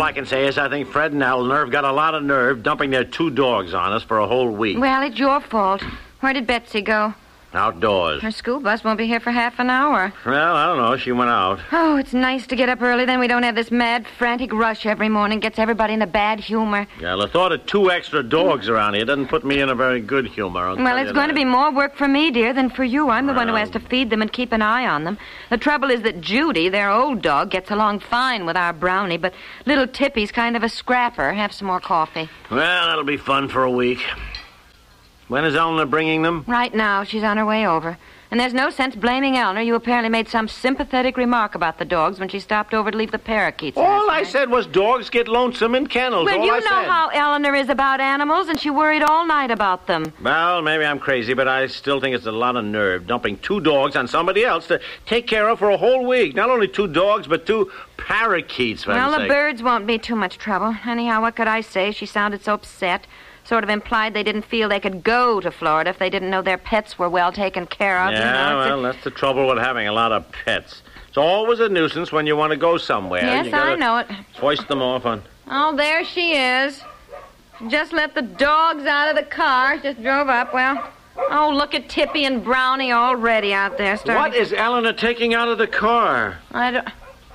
All I can say is I think Fred and Eleanor have got a lot of nerve dumping their 2 dogs on us for a whole week. Well, it's your fault. Where did Betsy go? Outdoors. Her school bus won't be here for half an hour. Well, I don't know. She went out. Oh, it's nice to get up early. Then we don't have this mad, frantic rush every morning. Gets everybody in a bad humor. Yeah, the thought of 2 extra dogs around here doesn't put me in a very good humor. Well, it's going to be more work for me, dear, than for you. I'm the one who has to feed them and keep an eye on them. The trouble is that Judy, their old dog, gets along fine with our Brownie, but little Tippy's kind of a scrapper. Have some more coffee. Well, that'll be fun for a week. When is Eleanor bringing them? Right now. She's on her way over. And there's no sense blaming Eleanor. You apparently made some sympathetic remark about the dogs when she stopped over to leave the parakeets. All I said was dogs get lonesome in kennels. Well, all you I know said. how Eleanor is about animals, and she worried all night about them. Well, maybe I'm crazy, but I still think it's a lot of nerve dumping 2 dogs on somebody else to take care of for a whole week. Not only 2 dogs, but 2 parakeets, for Well, heaven's the sake. birds won't be too much trouble. Anyhow, what could I say? She sounded so upset. Sort of implied they didn't feel they could go to Florida if they didn't know their pets were well taken care of. Yeah, well, that's the trouble with having a lot of pets. It's always a nuisance when you want to go somewhere. Yes, You gotta I know it. Hoist them off on... Oh, there she is. Just let the dogs out of the car. Just drove up. Well, oh, look at Tippy and Brownie already out there. What is Eleanor taking out of the car? I don't...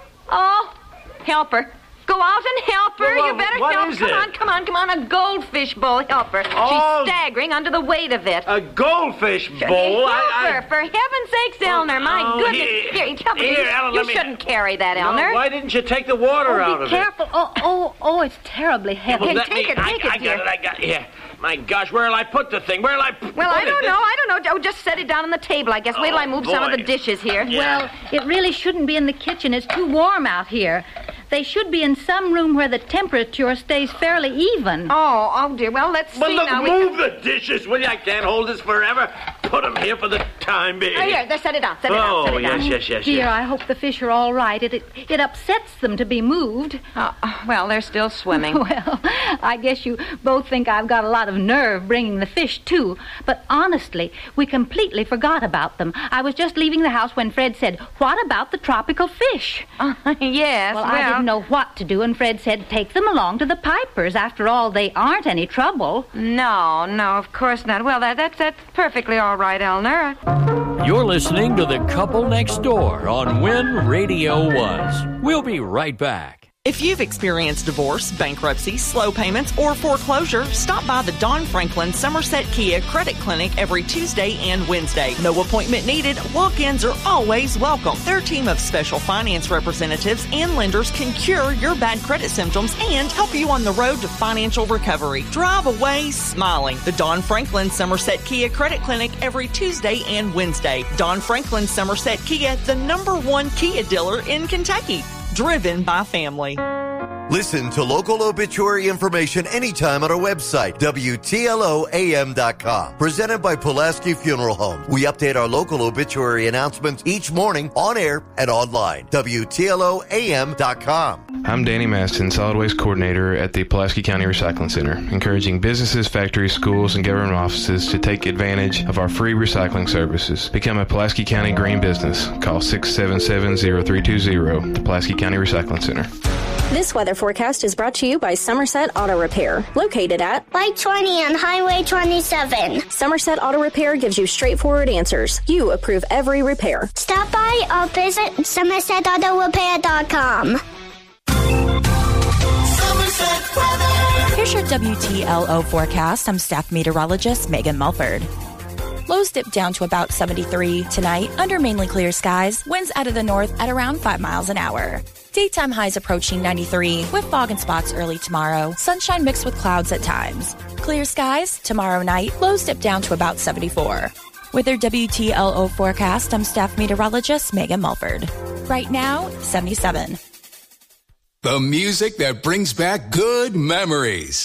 Oh, help her. Go out and help her. Well, You better what help. is Come it? on, come on, come on. A goldfish bowl. Help her. Oh. She's staggering under the weight of it. A goldfish bowl? Help her, for heaven's sakes, Eleanor. My oh, goodness. here, Here, help me. here, Eleanor, You let me- shouldn't carry that, Eleanor. No, why didn't you take the water out of Be careful. Oh, it's terribly heavy. it? Well, take it, I dear. got it. Here. My gosh, where'll I put the thing? Where'll I put it? Well, I don't know. Oh, just set it down on the table, I guess. Wait till I move some of the boy. dishes here. Yeah. Well, it really shouldn't be in the kitchen. It's too warm out here. They should be in some room where the temperature stays fairly even. Oh, dear. Well, let's Well, see look, now. move the dishes, will you? I can't hold this forever. Put them here for the time being. Oh, here, there, set it down. Set it Oh, down. Set it down. yes. Dear, I hope the fish are all right. It upsets them to be moved. Well, they're still swimming. Well, I guess you both think I've got a lot of nerve bringing the fish, too. But honestly, we completely forgot about them. I was just leaving the house when Fred said, "What about the tropical fish?" Yes, Well, I didn't know what to do, and Fred said, "Take them along to the Pipers. After all, they aren't any trouble." No, of course not. Well, that's perfectly all right, Eleanor. You're listening to The Couple Next Door on When Radio Was. We'll be right back. If you've experienced divorce, bankruptcy, slow payments, or foreclosure, stop by the Don Franklin Somerset Kia Credit Clinic every Tuesday and Wednesday. No appointment needed. Walk-ins are always welcome. Their team of special finance representatives and lenders can cure your bad credit symptoms and help you on the road to financial recovery. Drive away smiling. The Don Franklin Somerset Kia Credit Clinic every Tuesday and Wednesday. Don Franklin Somerset Kia, the #1 Kia dealer in Kentucky. Driven by family. Listen to local obituary information anytime on our website, WTLOAM.com. Presented by Pulaski Funeral Home. We update our local obituary announcements each morning on air and online. WTLOAM.com. I'm Danny Maston, Solid Waste Coordinator at the Pulaski County Recycling Center, encouraging businesses, factories, schools, and government offices to take advantage of our free recycling services. Become a Pulaski County green business. Call 677-0320, the Pulaski County Recycling Center. This weather forecast is brought to you by Somerset Auto Repair, located at Light 20 and Highway 27. Somerset Auto Repair gives you straightforward answers. You approve every repair. Stop by or visit SomersetAutoRepair.com. Here's your WTLO forecast. I'm staff meteorologist Megan Mulford. Lows dip down to about 73 tonight under mainly clear skies. Winds out of the north at around 5 miles an hour. Daytime highs approaching 93 with fog and spots early tomorrow. Sunshine mixed with clouds at times. Clear skies tomorrow night. Lows dip down to about 74. With your WTLO forecast, I'm staff meteorologist Megan Mulford. Right now, 77. The music that brings back good memories.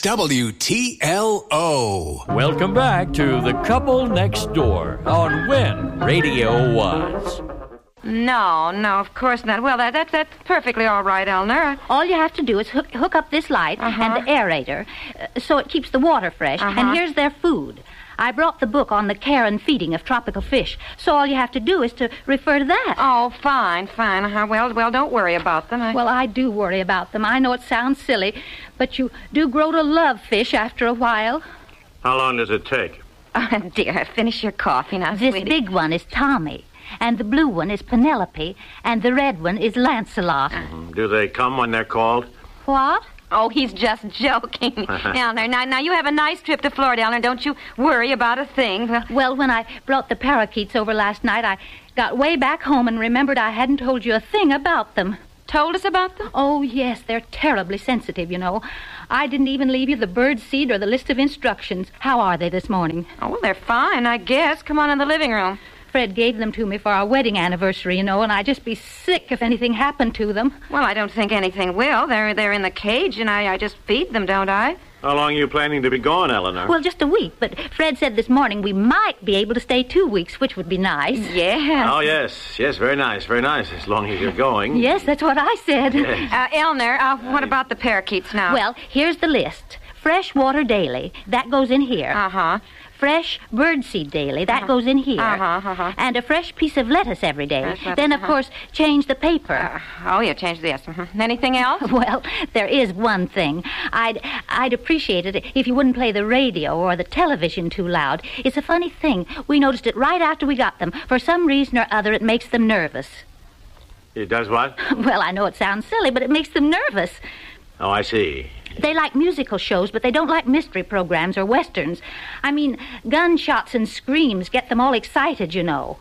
WTLO. Welcome back to The Couple Next Door on When Radio Was. No, of course not. Well, that's perfectly all right, Eleanor. All you have to do is hook up this light and the aerator so it keeps the water fresh. And here's their food. I brought the book on the care and feeding of tropical fish, so all you have to do is to refer to that. Oh, fine. Well, don't worry about them. Well, I do worry about them. I know it sounds silly, but you do grow to love fish after a while. How long does it take? Oh, dear, finish your coffee now, This sweetie. big one is Tommy, and the blue one is Penelope, and the red one is Lancelot. Do they come when they're called? What? Oh, he's just joking. Eleanor, now you have a nice trip to Florida, Eleanor. Don't you worry about a thing. Well, when I brought the parakeets over last night, I got way back home and remembered I hadn't told you a thing about them. Told us about them? Oh, yes, they're terribly sensitive, you know. I didn't even leave you the bird seed or the list of instructions. How are they this morning? Oh, well, they're fine, I guess. Come on in the living room. Fred gave them to me for our wedding anniversary, you know, and I'd just be sick if anything happened to them. Well, I don't think anything will. They're in the cage, and I just feed them, don't I? How long are you planning to be gone, Eleanor? Well, just a week, but Fred said this morning we might be able to stay 2 weeks, which would be nice. Yes. Oh, yes, very nice, as long as you're going. Yes, that's what I said. Yes. Eleanor, what about the parakeets now? Well, here's the list. Fresh water daily, that goes in here. Uh-huh. Fresh birdseed daily, that goes in here. And a fresh piece of lettuce every day. Then, of course, change the paper. You change this. Anything else? Well, there is one thing. I'd appreciate it if you wouldn't play the radio or the television too loud. It's a funny thing. We noticed it right after we got them. For some reason or other, it makes them nervous. It does what? Well, I know it sounds silly, but it makes them nervous. Oh, I see. They like musical shows, but they don't like mystery programs or westerns. I mean, gunshots and screams get them all excited, you know.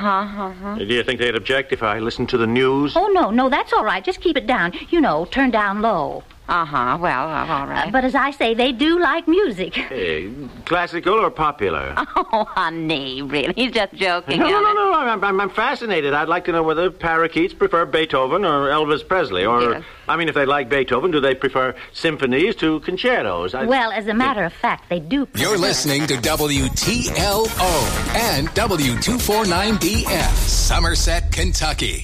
Do you think they'd object if I listened to the news? Oh, no, that's all right. Just keep it down. You know, turn down low. Well, all right. But as I say, they do like music. Hey, classical or popular? Oh, honey, really? He's just joking. No. I'm fascinated. I'd like to know whether parakeets prefer Beethoven or Elvis Presley. Or, I mean, if they like Beethoven, do they prefer symphonies to concertos? Well, as a matter of fact, they do. You're listening to WTLO and W249BF, Somerset, Kentucky.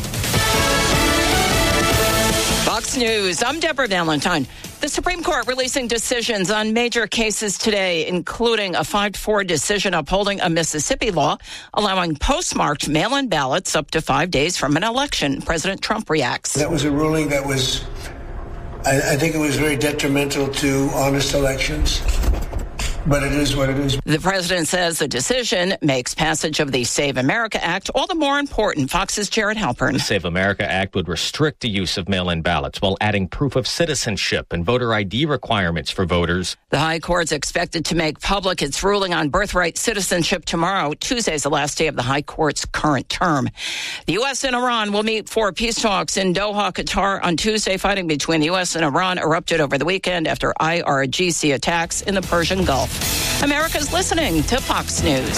Fox News, I'm Deborah Valentine. The Supreme Court releasing decisions on major cases today, including a 5-4 decision upholding a Mississippi law allowing postmarked mail-in ballots up to 5 days from an election. President Trump reacts. That was a ruling that was, I think it was very detrimental to honest elections. But it is what it is. The president says the decision makes passage of the Save America Act all the more important. Fox's Jared Halpern. The Save America Act would restrict the use of mail-in ballots while adding proof of citizenship and voter ID requirements for voters. The High Court's expected to make public its ruling on birthright citizenship tomorrow. Tuesday's the last day of the High Court's current term. The U.S. and Iran will meet for peace talks in Doha, Qatar on Tuesday. Fighting between the U.S. and Iran erupted over the weekend after IRGC attacks in the Persian Gulf. America's listening to Fox News.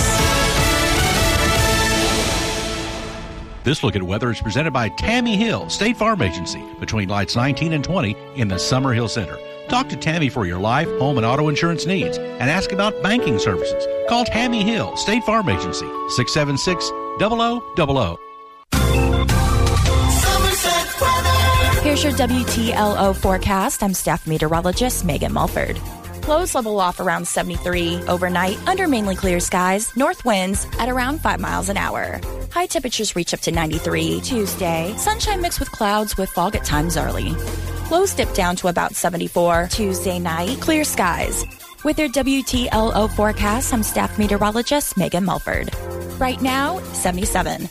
This look at weather is presented by Tammy Hill, State Farm Agency, between lights 19 and 20 in the Summerhill Center. Talk to Tammy for your life, home, and auto insurance needs and ask about banking services. Call Tammy Hill, State Farm Agency, 676-0000. Here's your WTLO forecast. I'm staff meteorologist Megan Mulford. Lows level off around 73 overnight under mainly clear skies. North winds at around 5 miles an hour. High temperatures reach up to 93 Tuesday. Sunshine mixed with clouds with fog at times early. Lows dip down to about 74 Tuesday night. Clear skies. With your WTLO forecast, I'm staff meteorologist Megan Mulford. Right now, 77.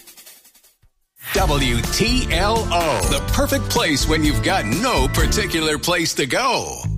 WTLO, the perfect place when you've got no particular place to go.